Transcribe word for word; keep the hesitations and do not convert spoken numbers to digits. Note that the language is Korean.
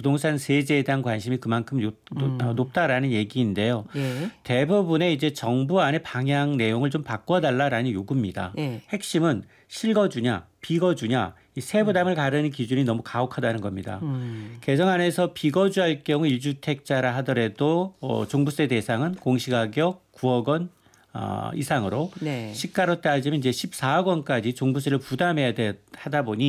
부동산 세제에 대한 관심이 그만큼 요, 음. 높다라는 얘기인데요. 예. 대부분의 이제 정부 안의 방향 내용을 좀 바꿔달라라는 요구입니다. 예. 핵심은 실거주냐 비거주냐 이 세부담을 가르는 기준이 너무 가혹하다는 겁니다. 음. 개정안에서 비거주할 경우 일 주택자라 하더라도 어, 종부세 대상은 공시가격 구억 원 어, 이상으로 네. 시가로 따지면 이제 십사억 원까지 종부세를 부담해야 돼, 하다 보니